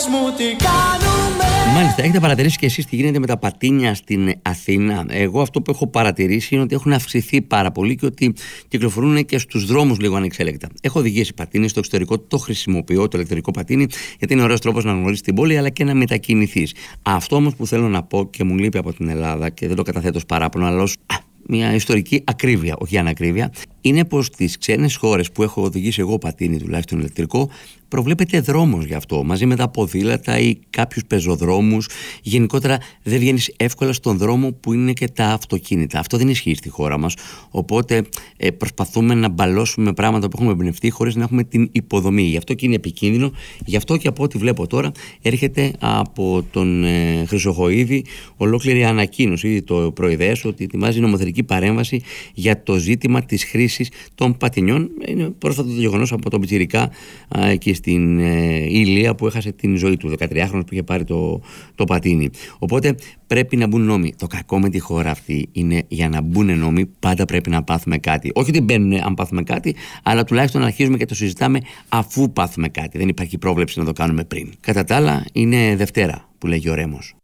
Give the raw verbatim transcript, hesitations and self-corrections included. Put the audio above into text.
Μάλιστα, έχετε παρατηρήσει και εσείς τι γίνεται με τα πατίνια στην Αθήνα? Εγώ αυτό που έχω παρατηρήσει είναι ότι έχουν αυξηθεί πάρα πολύ και ότι κυκλοφορούν και στους δρόμους λίγο ανεξέλεκτα. Έχω οδηγήσει πατίνι στο εξωτερικό, το χρησιμοποιώ το ηλεκτρικό πατίνι, γιατί είναι ωραίος τρόπος να γνωρίσεις την πόλη αλλά και να μετακινηθείς. Αυτό όμως που θέλω να πω και μου λείπει από την Ελλάδα και δεν το καταθέτω ως παράπονο, αλλά ως μια ιστορική ακρίβεια, όχι ανακρίβεια, είναι πως στις ξένες χώρες που έχω οδηγήσει εγώ πατίνι, τουλάχιστον ηλεκτρικό, προβλέπεται δρόμος γι' αυτό, μαζί με τα ποδήλατα ή κάποιους πεζοδρόμους. Γενικότερα δεν βγαίνεις εύκολα στον δρόμο που είναι και τα αυτοκίνητα. Αυτό δεν ισχύει στη χώρα μας. Οπότε ε, προσπαθούμε να μπαλώσουμε πράγματα που έχουμε εμπνευστεί χωρίς να έχουμε την υποδομή. Γι' αυτό και είναι επικίνδυνο. Γι' αυτό και από ό,τι βλέπω τώρα έρχεται από τον ε, Χρυσοχοΐδη ολόκληρη ανακοίνωση. Ήδη το προειδέασω ότι ετοιμάζει νομοθετική παρέμβαση για το ζήτημα της χρήσης των πατινιών. Είναι πρόσφατο το γεγονός από τον Πιτσιρικά ε, και στην ε, Ηλία που έχασε την ζωή του, δεκατριάχρονος που είχε πάρει το, το πατίνι. Οπότε πρέπει να μπουν νόμοι. Το κακό με τη χώρα αυτή είναι για να μπουν νόμοι πάντα πρέπει να πάθουμε κάτι. Όχι ότι μπαίνουν αν πάθουμε κάτι, αλλά τουλάχιστον να αρχίζουμε και το συζητάμε αφού πάθουμε κάτι. Δεν υπάρχει πρόβλεψη να το κάνουμε πριν. Κατά τα άλλα, είναι Δευτέρα που λέγει ο Ρέμος.